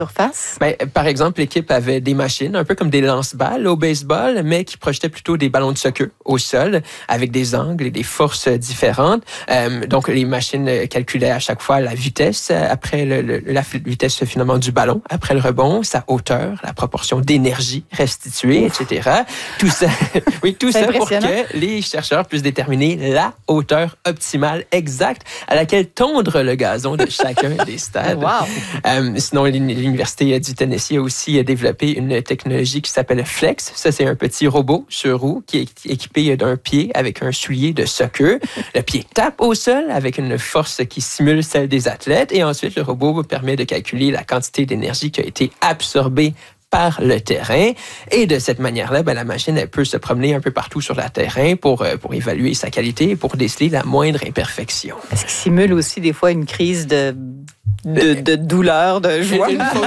surface? Ben, par exemple, l'équipe avait des machines, un peu comme des lance-balles au baseball, mais qui projetaient plutôt des ballons de soccer au sol, avec des angles et des forces différentes. Donc, les machines calculaient à chaque fois la vitesse après la vitesse finalement du ballon, après le rebond, sa hauteur, la proportion d'énergie restituée, etc. Tout ça, oui, tout ça pour que les chercheurs puissent déterminer la hauteur optimale exacte à laquelle tondre le gazon de chacun des stades. Wow. Sinon, l'Université du Tennessee a aussi développé une technologie qui s'appelle Flex. Ça, c'est un petit robot sur roue qui est équipé d'un pied avec un soulier de soccer. Le pied tape au sol avec une force qui simule celle des athlètes et ensuite, le robot permet de calculer la quantité d'énergie qui a été absorbée par le terrain. Et de cette manière-là, la machine, elle peut se promener un peu partout sur le terrain pour évaluer sa qualité et pour déceler la moindre imperfection. Est-ce qu'il simule aussi des fois une crise de douleur, de joie?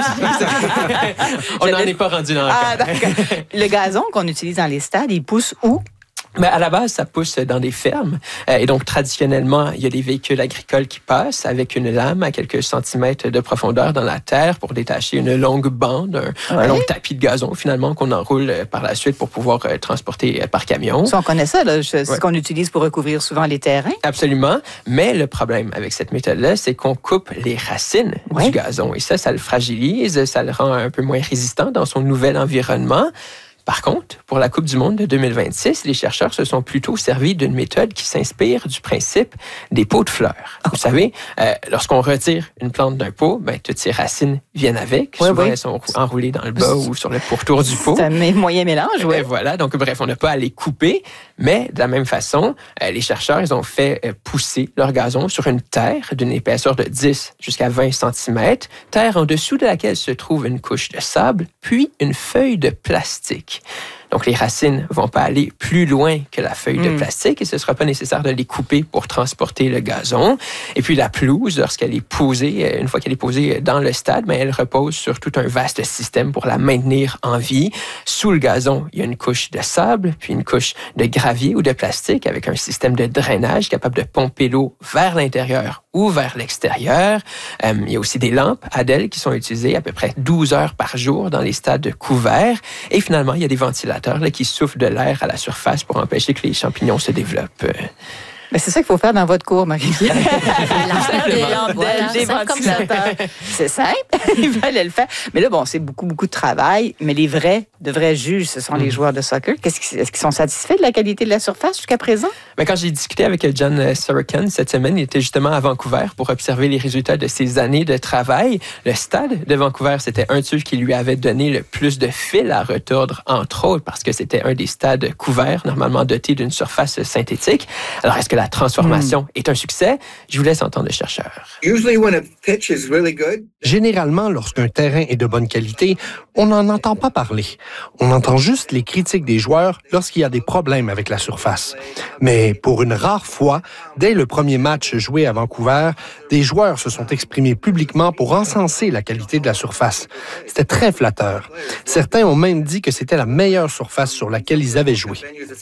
On n'en est pas rendu là encore. Le gazon qu'on utilise dans les stades, il pousse où? Mais à la base, ça pousse dans des fermes. Et donc, traditionnellement, il y a des véhicules agricoles qui passent avec une lame à quelques centimètres de profondeur dans la terre pour détacher une longue bande, un long tapis de gazon, finalement, qu'on enroule par la suite pour pouvoir transporter par camion. Ça, on connaît ça, là. C'est ce qu'on utilise pour recouvrir souvent les terrains. Absolument. Mais le problème avec cette méthode-là, c'est qu'on coupe les racines du gazon. Et ça le fragilise, ça le rend un peu moins résistant dans son nouvel environnement. Par contre, pour la Coupe du monde de 2026, les chercheurs se sont plutôt servis d'une méthode qui s'inspire du principe des pots de fleurs. Vous savez, lorsqu'on retire une plante d'un pot, toutes ses racines viennent avec. Souvent, elles sont enroulées dans le bas ou sur le pourtour du pot. C'est un moyen mélange, oui. Voilà, donc bref, on n'a pas à les couper. Mais de la même façon, les chercheurs, ils ont fait pousser leur gazon sur une terre d'une épaisseur de 10 jusqu'à 20 cm, terre en dessous de laquelle se trouve une couche de sable, puis une feuille de plastique. Donc, les racines vont pas aller plus loin que la feuille de plastique et ce sera pas nécessaire de les couper pour transporter le gazon. Et puis, la pelouse, lorsqu'elle est posée, une fois qu'elle est posée dans le stade, elle repose sur tout un vaste système pour la maintenir en vie. Sous le gazon, il y a une couche de sable, puis une couche de gravier ou de plastique avec un système de drainage capable de pomper l'eau vers l'intérieur ou vers l'extérieur. Il y a aussi des lampes Adel qui sont utilisées à peu près 12 heures par jour dans les stades couverts. Et finalement, il y a des ventilateurs qui soufflent de l'air à la surface pour empêcher que les champignons se développent. Mais c'est ça qu'il faut faire dans votre cours, Marie-Pierre. Des lampes d'ailes, des ventilateurs. C'est simple, il fallait le faire. Mais là, c'est beaucoup de travail. Mais les de vrais juges, ce sont les joueurs de soccer. Est-ce qu'ils sont satisfaits de la qualité de la surface jusqu'à présent? Mais quand j'ai discuté avec John Sorokin cette semaine, il était justement à Vancouver pour observer les résultats de ses années de travail. Le stade de Vancouver, c'était un de ceux qui lui avait donné le plus de fil à retordre, entre autres, parce que c'était un des stades couverts, normalement dotés d'une surface synthétique. Alors, est-ce que la transformation est un succès? Je vous laisse entendre le chercheur. Généralement, lorsqu'un terrain est de bonne qualité, on n'en entend pas parler. On entend juste les critiques des joueurs lorsqu'il y a des problèmes avec la surface. Mais pour une rare fois, dès le premier match joué à Vancouver, des joueurs se sont exprimés publiquement pour encenser la qualité de la surface. C'était très flatteur. Certains ont même dit que c'était la meilleure surface sur laquelle ils avaient joué.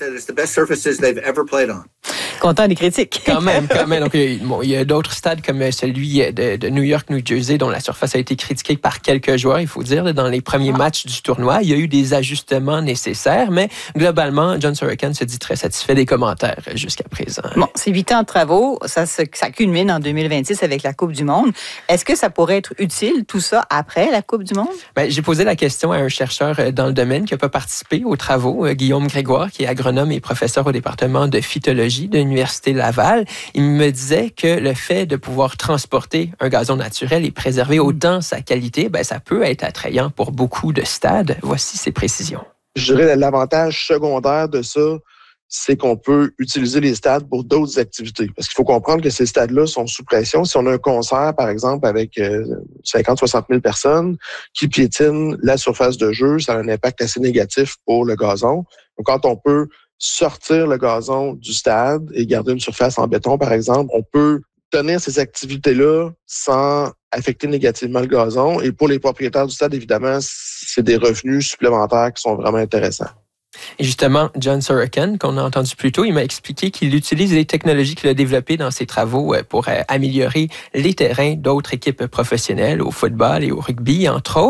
Content des critiques. Quand même. Donc, il y a d'autres stades comme celui de New York, New Jersey, dont la surface a été critiquée par quelques joueurs, il faut dire, dans les premiers matchs du tournoi. Il y a eu des ajustements nécessaires, mais globalement, John Sorokin se dit très satisfait des commentaires jusqu'à présent. C'est 8 ans de travaux. Ça culmine en 2026 avec la Coupe du monde. Est-ce que ça pourrait être utile, tout ça, après la Coupe du monde? J'ai posé la question à un chercheur dans le domaine qui n'a pas participé aux travaux, Guillaume Grégoire, qui est agronome et professeur au département de phytologie de l'Université Laval. Il me disait que le fait de pouvoir transporter un gazon naturel et préserver autant sa qualité, ça peut être attrayant pour beaucoup de stades. Voici ses précisions. Je dirais l'avantage secondaire de ça, c'est qu'on peut utiliser les stades pour d'autres activités. Parce qu'il faut comprendre que ces stades-là sont sous pression. Si on a un concert, par exemple, avec 50-60 000 personnes qui piétinent la surface de jeu, ça a un impact assez négatif pour le gazon. Donc, quand on peut sortir le gazon du stade et garder une surface en béton, par exemple, on peut tenir ces activités-là sans affecter négativement le gazon. Et pour les propriétaires du stade, évidemment, c'est des revenus supplémentaires qui sont vraiment intéressants. Et justement, John Sorokin, qu'on a entendu plus tôt, il m'a expliqué qu'il utilise les technologies qu'il a développées dans ses travaux pour améliorer les terrains d'autres équipes professionnelles au football et au rugby, entre autres.